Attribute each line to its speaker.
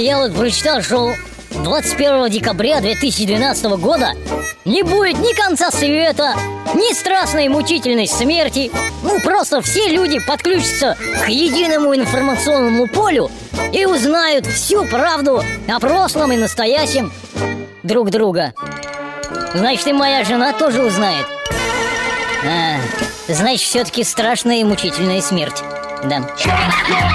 Speaker 1: я вот прочитал, что 21 декабря 2012 года не будет ни конца света, ни страстной мучительной смерти. Ну, просто все люди подключатся к единому информационному полю и узнают всю правду о прошлом и настоящем друг друга. Значит, и моя жена тоже узнает. Значит, все-таки страшная и мучительная смерть. Да.